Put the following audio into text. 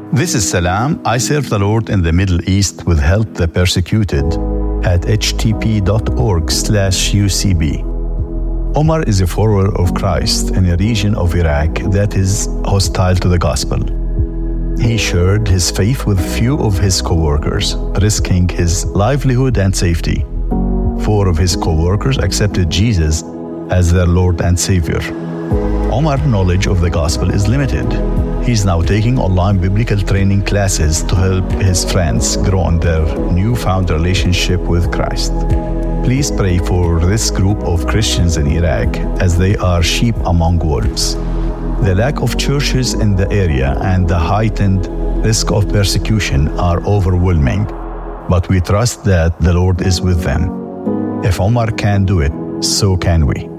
This is Salam. I serve the Lord in the Middle East with Help the Persecuted at htp.org/UCB. Omar is a follower of Christ in a region of Iraq that is hostile to the gospel. He shared his faith with few of his co-workers, risking his livelihood and safety. 4 of his co-workers accepted Jesus as their Lord and Savior. Omar's knowledge of the gospel is limited. He's now taking online biblical training classes to help his friends grow in their newfound relationship with Christ. Please pray for this group of Christians in Iraq as they are sheep among wolves. The lack of churches in the area and the heightened risk of persecution are overwhelming, but we trust that the Lord is with them. If Omar can do it, so can we.